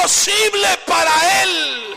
Posible para Él.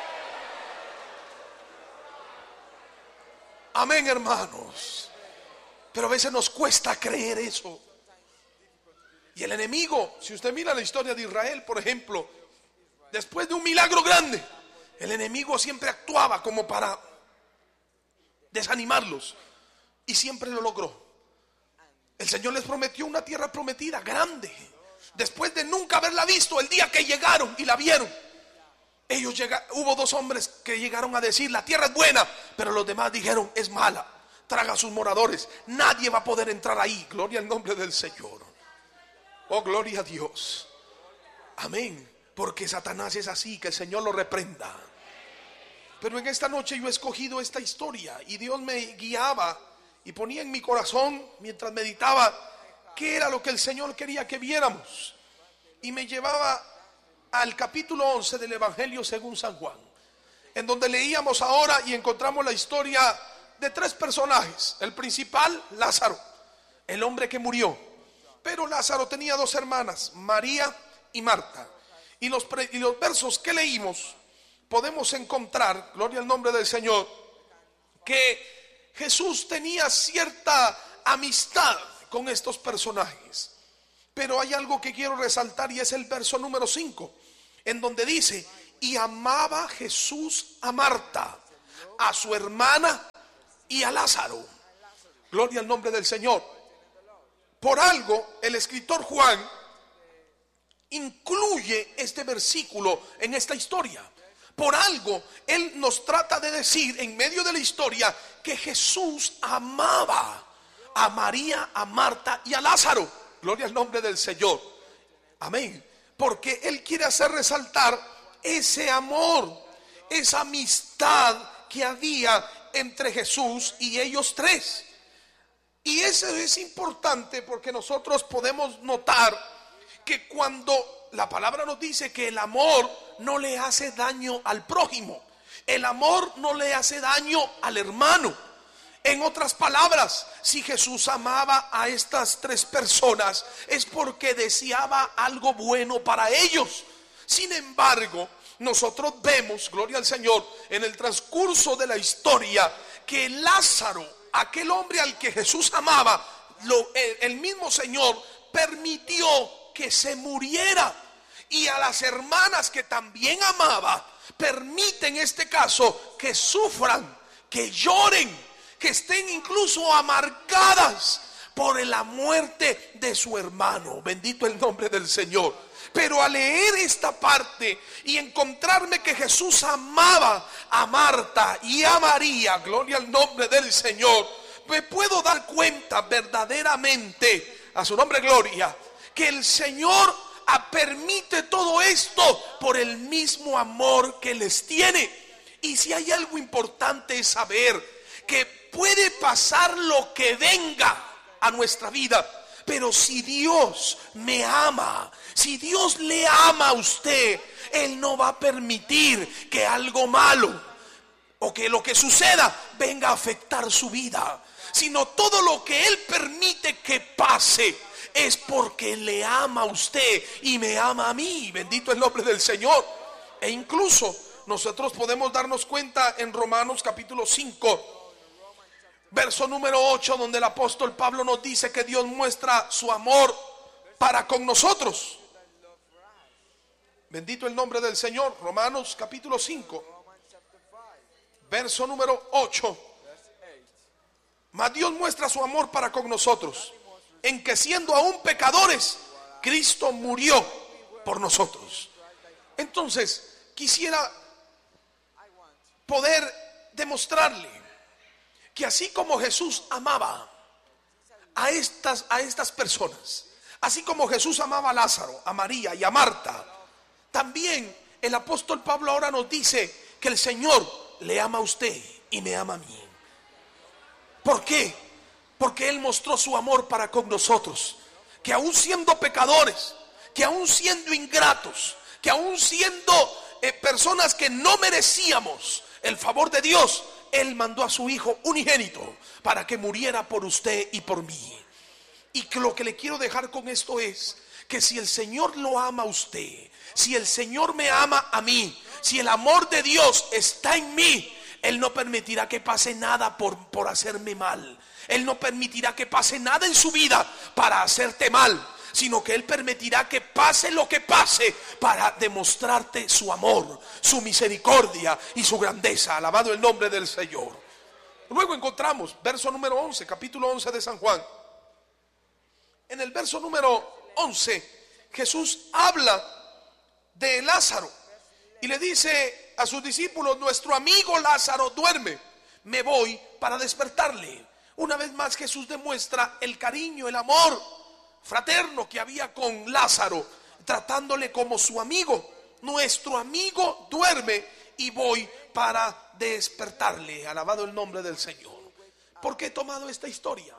Amén, hermanos. Pero a veces nos cuesta creer eso. Y el enemigo, si usted mira la historia de Israel, por ejemplo, después de un milagro grande, el enemigo siempre actuaba como para desanimarlos, y siempre lo logró. El Señor les prometió una tierra prometida grande. Después de nunca haberla visto, el día que llegaron y la vieron, hubo 2 hombres que llegaron a decir: la tierra es buena, pero los demás dijeron: es mala, traga a sus moradores, nadie va a poder entrar ahí. Gloria al nombre del Señor. Oh, gloria a Dios. Amén. Porque Satanás es así, que el Señor lo reprenda. Pero en esta noche yo he escogido esta historia, y Dios me guiaba y ponía en mi corazón, mientras meditaba, qué era lo que el Señor quería que viéramos. Y me llevaba al capítulo 11 del Evangelio según San Juan, en donde leíamos ahora y encontramos la historia de 3 personajes. El principal, Lázaro, el hombre que murió. Pero Lázaro tenía 2 hermanas, María y Marta. Y los versos que leímos podemos encontrar, gloria al nombre del Señor, que Jesús tenía cierta amistad con estos personajes. Pero hay algo que quiero resaltar, y es el verso número 5, en donde dice: y amaba Jesús a Marta, a su hermana y a Lázaro. Gloria al nombre del Señor. Por algo el escritor Juan incluye este versículo en esta historia. Por algo él nos trata de decir en medio de la historia que Jesús amaba a María, a Marta y a Lázaro. Gloria al nombre del Señor. Amén. Porque él quiere hacer resaltar ese amor, esa amistad que había entre Jesús y ellos 3. Y eso es importante, porque nosotros podemos notar que cuando la palabra nos dice que el amor no le hace daño al prójimo, el amor no le hace daño al hermano. En otras palabras, si Jesús amaba a estas 3 personas, es porque deseaba algo bueno para ellos. Sin embargo, nosotros vemos, gloria al Señor, en el transcurso de la historia, que Lázaro, aquel hombre al que Jesús amaba, el mismo Señor permitió que se muriera. Y a las hermanas que también amaba, permite en este caso que sufran, que lloren, que estén incluso amargadas por la muerte de su hermano. Bendito el nombre del Señor. Pero al leer esta parte y encontrarme que Jesús amaba a Marta y a María, gloria al nombre del Señor, me puedo dar cuenta verdaderamente, a su nombre gloria, que el Señor permite todo esto por el mismo amor que les tiene. Y si hay algo importante es saber que puede pasar lo que venga a nuestra vida, pero si Dios me ama, si Dios le ama a usted, Él no va a permitir que algo malo o que lo que suceda venga a afectar su vida, sino todo lo que Él permite que pase es porque le ama a usted y me ama a mí. Bendito el nombre del Señor. E incluso nosotros podemos darnos cuenta en Romanos capítulo 5, verso número 8, donde el apóstol Pablo nos dice que Dios muestra su amor para con nosotros. Bendito el nombre del Señor. Romanos capítulo 5, verso número 8. Mas Dios muestra su amor para con nosotros, en que siendo aún pecadores, Cristo murió por nosotros. Entonces, quisiera poder demostrarle que así como Jesús amaba a estas personas, así como Jesús amaba a Lázaro, a María y a Marta, también el apóstol Pablo ahora nos dice que el Señor le ama a usted y me ama a mí. ¿Por qué? Porque Él mostró su amor para con nosotros, que aún siendo pecadores, que aún siendo ingratos, que aún siendo personas que no merecíamos el favor de Dios, Él mandó a su Hijo unigénito para que muriera por usted y por mí. Y que lo que le quiero dejar con esto es que si el Señor lo ama a usted, Si el Señor me ama a mí, si el amor de Dios está en mí, Él no permitirá que pase nada por hacerme mal. Él no permitirá que pase nada en su vida para hacerte mal, sino que Él permitirá que pase lo que pase para demostrarte su amor, su misericordia y su grandeza. Alabado el nombre del Señor. Luego encontramos verso número 11, capítulo 11 de San Juan. En el verso número 11, Jesús habla de Lázaro y le dice a sus discípulos: nuestro amigo Lázaro duerme, me voy para despertarle. Una vez más Jesús demuestra el cariño, el amor fraterno que había con Lázaro, tratándole como su amigo. Nuestro amigo duerme y voy para despertarle. Alabado el nombre del Señor. ¿Por qué he tomado esta historia?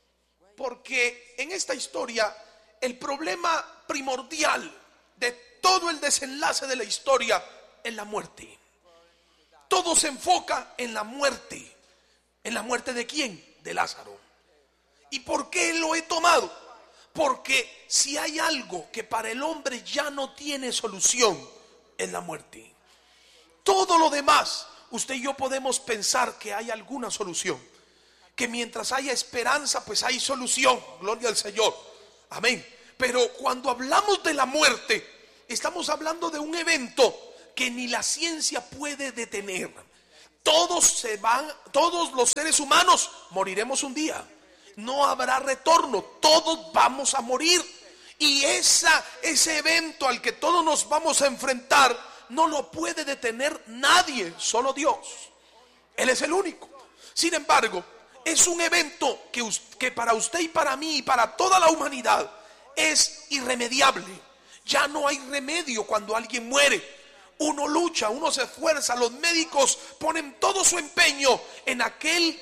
Porque en esta historia el problema primordial de todo el desenlace de la historia es la muerte. Todo se enfoca en la muerte. ¿En la muerte de quién? De Lázaro. ¿Y por qué lo he tomado? Porque si hay algo que para el hombre ya no tiene solución, es la muerte. Todo lo demás, usted y yo podemos pensar que hay alguna solución, que mientras haya esperanza, pues hay solución. Gloria al Señor. Amén. Pero cuando hablamos de la muerte, estamos hablando de un evento que ni la ciencia puede detener. Todos se van, todos los seres humanos moriremos un día. No habrá retorno, todos vamos a morir. Y ese evento al que todos nos vamos a enfrentar no lo puede detener nadie, solo Dios. Él es el único. Sin embargo, es un evento que para usted y para mí y para toda la humanidad es irremediable. Ya no hay remedio cuando alguien muere. Uno lucha, uno se esfuerza, los médicos ponen todo su empeño en aquel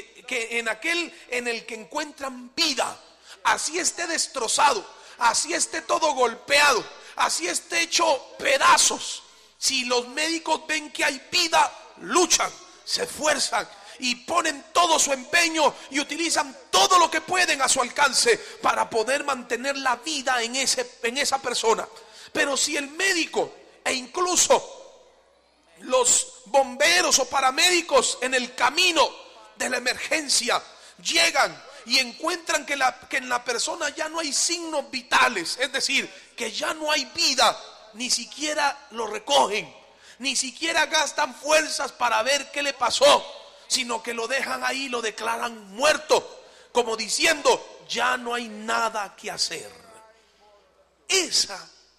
en el que encuentran vida. Así esté destrozado, así esté todo golpeado, así esté hecho pedazos. Si los médicos ven que hay vida, luchan, se esfuerzan y ponen todo su empeño y utilizan todo lo que pueden a su alcance para poder mantener la vida en esa persona. Pero si el médico e incluso los bomberos o paramédicos en el camino de la emergencia llegan y encuentran que en la persona ya no hay signos vitales, es decir, que ya no hay vida, ni siquiera lo recogen, ni siquiera gastan fuerzas para ver qué le pasó, sino que lo dejan ahí, lo declaran muerto, como diciendo: ya no hay nada que hacer. Ese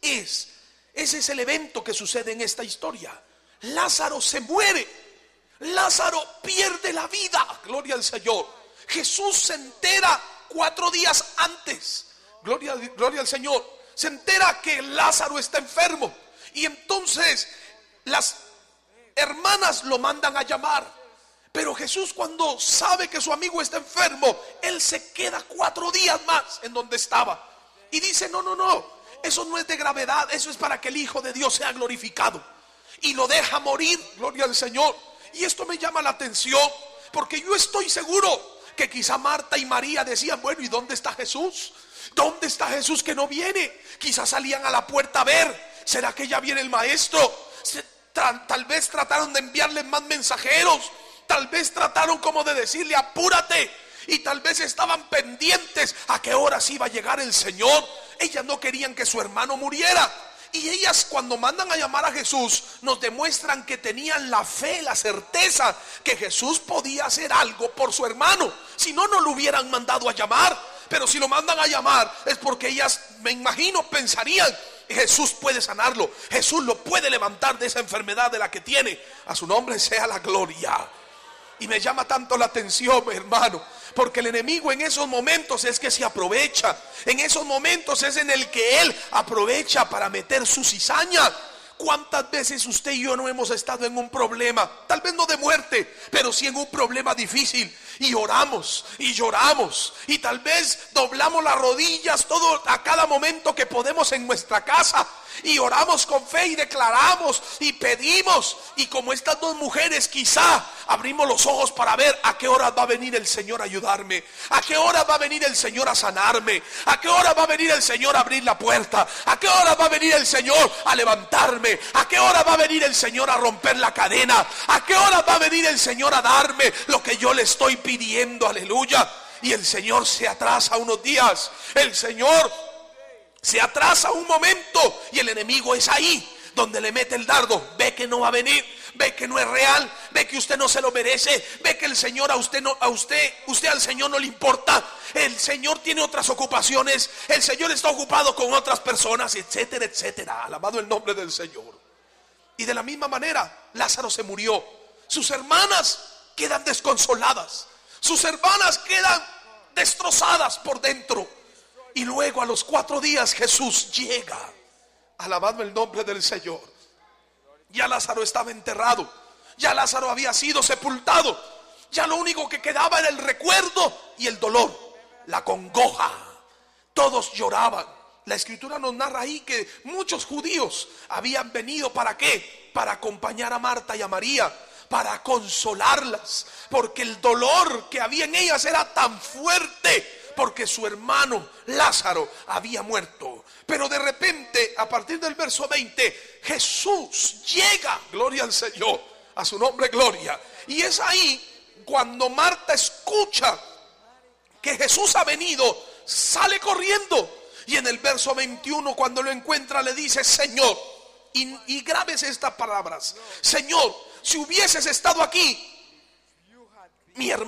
es el evento que sucede en esta historia. Lázaro se muere, Lázaro pierde la vida. Gloria al Señor. Jesús se entera 4 días antes, gloria al Señor, se entera que Lázaro está enfermo. Y entonces las hermanas lo mandan a llamar. Pero Jesús, cuando sabe que su amigo está enfermo, Él se queda 4 días más en donde estaba. Y dice: no, eso no es de gravedad, eso es para que el Hijo de Dios sea glorificado. Y lo deja morir, gloria al Señor. Y esto me llama la atención, porque yo estoy seguro que quizá Marta y María decían: bueno, ¿y dónde está Jesús? ¿Dónde está Jesús que no viene? Quizás salían a la puerta a ver, ¿será que ya viene el maestro? Tal vez trataron de enviarle más mensajeros, tal vez trataron como de decirle: apúrate. Y tal vez estaban pendientes a qué horas iba a llegar el Señor. Ellas no querían que su hermano muriera. Y ellas, cuando mandan a llamar a Jesús, nos demuestran que tenían la fe, la certeza que Jesús podía hacer algo por su hermano. Si no, no lo hubieran mandado a llamar. Pero si lo mandan a llamar es porque ellas, me imagino, pensarían: Jesús puede sanarlo, Jesús lo puede levantar de esa enfermedad de la que tiene. A su nombre sea la gloria. Y me llama tanto la atención, hermano, porque el enemigo en esos momentos es que se aprovecha. En esos momentos es en el que él aprovecha para meter su cizaña. ¿Cuántas veces usted y yo no hemos estado en un problema? Tal vez no de muerte, pero sí en un problema difícil. Y oramos y lloramos. Y tal vez doblamos las rodillas todo a cada momento que podemos en nuestra casa. Y oramos con fe y declaramos y pedimos. Y como estas dos mujeres, quizá abrimos los ojos para ver a qué hora va a venir el Señor a ayudarme, a qué hora va a venir el Señor a sanarme, a qué hora va a venir el Señor a abrir la puerta, a qué hora va a venir el Señor a levantarme, a qué hora va a venir el Señor a romper la cadena, a qué hora va a venir el Señor a darme lo que yo le estoy pidiendo. Aleluya. Y el Señor se atrasa unos días, el Señor se atrasa un momento, y el enemigo es ahí donde le mete el dardo. Ve que no va a venir, ve que no es real, ve que usted no se lo merece, ve que el Señor usted al Señor no le importa, el Señor tiene otras ocupaciones, el Señor está ocupado con otras personas, etcétera, etcétera. Alabado el nombre del Señor. Y de la misma manera, Lázaro se murió. Sus hermanas quedan desconsoladas, sus hermanas quedan destrozadas por dentro. Y luego a los 4 días Jesús llega. Alabado el nombre del Señor. Ya Lázaro estaba enterrado, ya Lázaro había sido sepultado, ya lo único que quedaba era el recuerdo y el dolor, la congoja. Todos lloraban. La Escritura nos narra ahí que muchos judíos habían venido, ¿para qué? Para acompañar a Marta y a María, para consolarlas, porque el dolor que había en ellas era tan fuerte, porque su hermano Lázaro había muerto. Pero de repente, a partir del verso 20, Jesús llega, gloria al Señor, a su nombre gloria. Y es ahí cuando Marta escucha que Jesús ha venido, sale corriendo. Y en el verso 21, cuando lo encuentra, le dice: Señor, y grábese estas palabras: Señor, si hubieses estado aquí, mi hermano